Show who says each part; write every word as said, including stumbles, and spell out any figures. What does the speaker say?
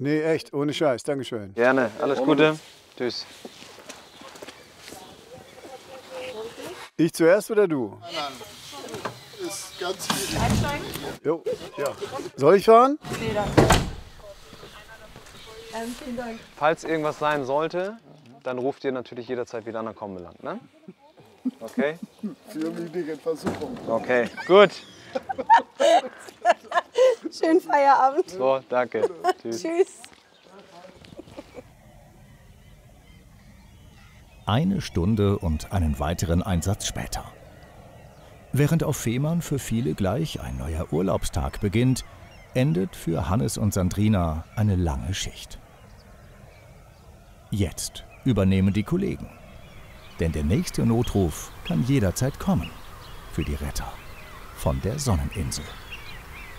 Speaker 1: Nee, echt, ohne Scheiß. Dankeschön.
Speaker 2: Gerne. Alles Gute. Tschüss.
Speaker 1: Ich zuerst oder du?
Speaker 3: Nein, nein. Ist ganz schwierig.
Speaker 4: Einsteigen?
Speaker 1: Jo, ja. Soll ich fahren?
Speaker 4: Nee, danke. Ähm, vielen Dank.
Speaker 2: Falls irgendwas sein sollte, dann ruft ihr natürlich jederzeit wieder an, dann kommen wir lang, ne? Okay?
Speaker 3: Vierminütige Versuchung.
Speaker 2: Okay, gut.
Speaker 4: Schönen Feierabend.
Speaker 2: So, danke. Tschüss.
Speaker 4: Tschüss.
Speaker 5: Eine Stunde und einen weiteren Einsatz später. Während auf Fehmarn für viele gleich ein neuer Urlaubstag beginnt, endet für Hannes und Sandrina eine lange Schicht. Jetzt übernehmen die Kollegen. Denn der nächste Notruf kann jederzeit kommen für die Retter von der Sonneninsel.